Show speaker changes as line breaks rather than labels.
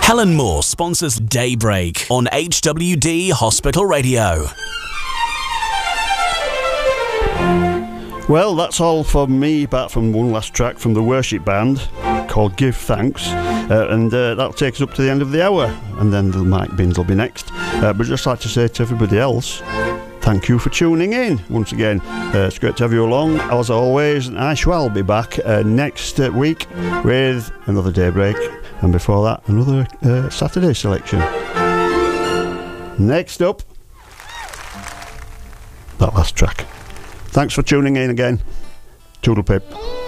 Helen Moore sponsors Daybreak on HWD Hospital Radio.
Well, that's all from me, apart from one last track from the worship band called Give Thanks, and that'll take us up to the end of the hour, and then the Mike Bins will be next. But just like to say to everybody else, thank you for tuning in once again. It's great to have you along, as always, and I shall be back next week with another Daybreak, and before that, another Saturday selection. Next up, that last track. Thanks for tuning in again. Toodle pip.